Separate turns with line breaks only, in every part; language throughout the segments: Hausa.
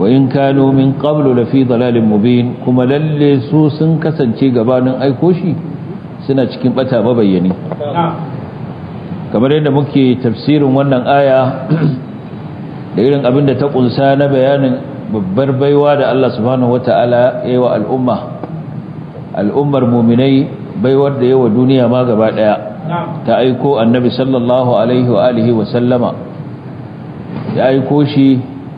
wa in kanu min qablu lafi dalalin mubin, kuma lalle su sun kasance gabanin aiko shi suna cikin bata mabayyani. Kamar yadda muke tafsirin wannan aya da irin abin da ta kunsa na bayanin babbar baiwa da Allah subhanahu wata'ala ya yi wa al'ummar muminai, baiwar da yawa duniya ma gaba daya, ta aiko annabi sallallahu alaihi wa alihi wa sallama, ya aiko shi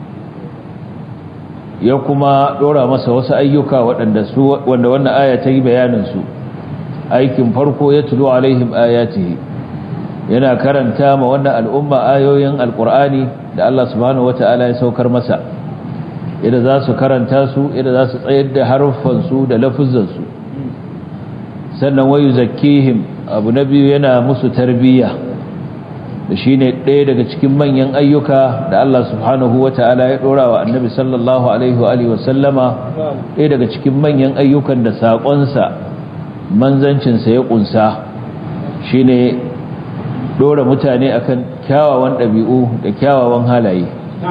ya kuma dora masa wasu ayyuka wanda wannan aya ta yi bayanin su. Aikin farko ya tulu alaihim ayatihi, yana karanta ma wannan al'umma ayoyin alqur'ani da Allah subhanahu wata'ala ya saukar masa, yadda za su karanta su, yadda za su tsayar da haruffan su da lafuzan su. Sannan wayu zakkihim, abu na biyu yana musu tarbiyya, da shine ɗaya daga cikin manyan ayyuka da Allah subhanahu wata'ala ya dora wa annabi sallallahu alaihi wa alihi wa sallama, ɗaya daga cikin manyan ayyukan da saƙonsa manzancinsa ya ƙunsa shine dora mutane akan kyawawan ɗabi'u da kyawawan halaye.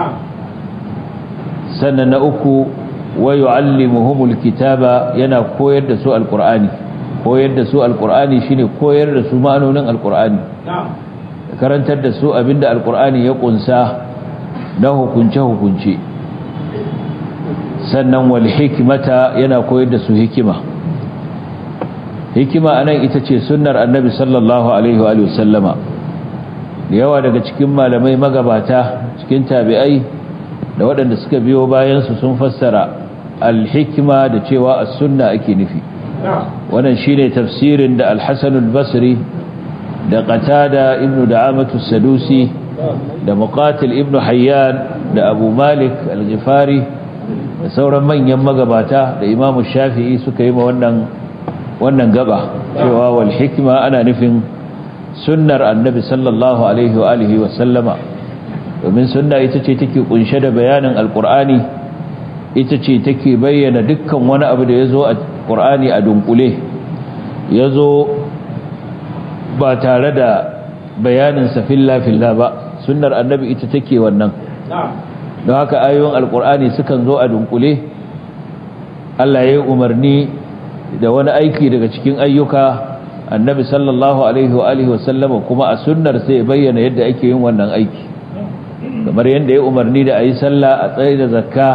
Sannan na uku wa yu'allimuhumul kitaba, yana koyar da su alqur'ani. Koyar da su alqur'ani shine koyar da su ma'anonin alqur'ani, karantar da su abinda alqur'ani ya kunsa na hukunce. Sannan wal hikmata, yana koyar da su hikima. Hikima anan ita ce sunnar annabi sallallahu alaihi wa sallama. Da yawa daga cikin malamai magabata, cikin tabi'ai da waɗanda suka biyo bayansu sun fassara al-hikma da cewa as-sunna ake nufi. Wannan shine tafsirin da al-Hasan al-Basri da Qatada ibn Da'amatu as-Sadusi da Muqatil ibn Hayyan da Abu Malik al-Ghifari da sauran manyan magabata da Imam Shafi'i suka yi ma wannan gaba, cewa wal hikma ana nufin sunnar annabi sallallahu alaihi wa alihi wa sallama, domin sunna ita ce take kunshe da bayanin alqur'ani, ita ce take bayyana dukkan wani abu da yazo a qur'ani a dunkule, yazo ba tare da bayanin sa filla ba. Sunnar annabi ita take wannan. Don haka ayoyin alqur'ani sukan zo a dunkule. Allah ya yi umarni da wani aiki daga cikin ayyuka, annabi sallallahu alaihi wa alihi wa sallama kuma a sunnar sai bayyana yadda ake yin wannan aiki. Kamar yadda ya umarni da ayi sallah, a tsaye da zakka,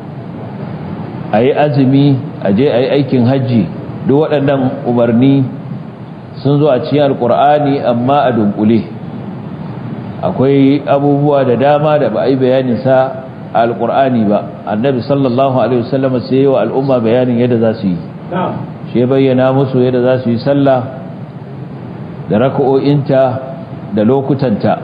ayi azumi, aje ayi aikin haji, duk waɗannan umarni sun zo a cikin alqur'ani amma a dunkule. Akwai abubuwa da dama da ba a yi bayanin sa a alqur'ani ba, annabi sallallahu alaihi wa sallama sai yi wa al'umma bayanin yadda za su yi. Shi ya bayyana musu yadda za su yi sallah da raka'o'inta da lokutanta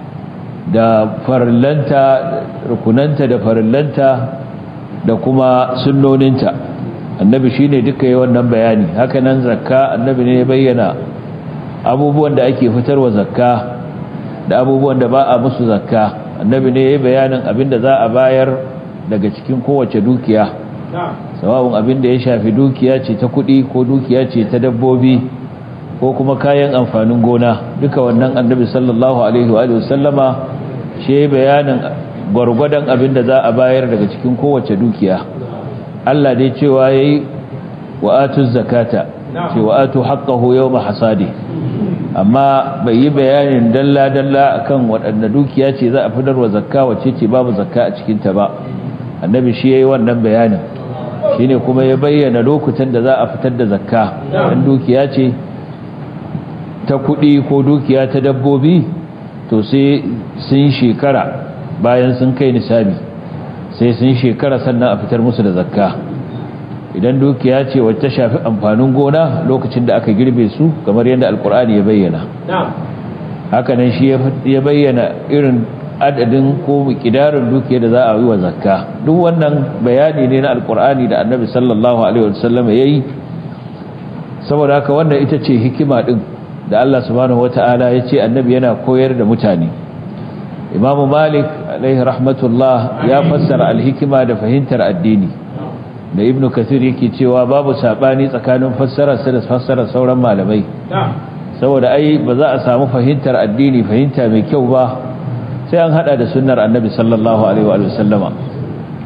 da farillanta, rukunanta da farillanta da kuma sunnoninta. Annabi shine duka yi wannan bayani. Haka nan zakka, annabi ne ya bayyana abubuwan da ake fitarwa zakka da abubuwan da ba a musu zakka. Annabi ne ya yi bayanin abin da za a bayar daga cikin kowace dukiya, sawa'un abin da ya shafi dukiya ce ta kuɗi ko dukiya ce ta dabbobi ko kuma kayan amfanin gona. Duka wannan annabi sallallahu alaihi wa sallama shi bayanin gwargwadon abin da za a bayar daga cikin kowace dukiya. Allah dai cewa yayi wa atuz zakata, ce wa atu haqqahu yawma hasadi, amma bai yi bayanin dalla akan waɗanne dukiya ce za a fitarwa zakka, wacce ce babu zakka a cikin ta ba. Annabi shi yayi wannan bayanin, shine kuma ya bayyana lokutan da za a fitar da zakka. Dan dukiya ce ta kuɗi ko dukiya ta dabbobi, to sai sun shekara, bayan sun kai nisabi sai sun shekara sannan a fitar musu da zakka. Idan dukiya ce wacce shafi amfanin gona, lokacin da aka girbe su, kamar yadda alkur'ani ya bayyana. Haka nan shi ya bayyana irin adadin ko miqdarin dukiyar da za a yi wa zakka. Duk wannan bayani ne na alkur'ani da annabi sallallahu alaihi wasallam yayi. Saboda haka wannan ita ce hikima din da Allah subhanahu wataala ya ce annabi yana koyar da mutane. Imam Malik alaihi rahmatullah ya fassara alhikima da fahimtar addini, da Ibn Kathir yake cewa babu sabani tsakanin fassararsa da fassarar sauran malamai, saboda ai ba za a samu fahimtar addini, fahimta mai kyau ba, sai an hada da sunnar annabi sallallahu alaihi wa sallama.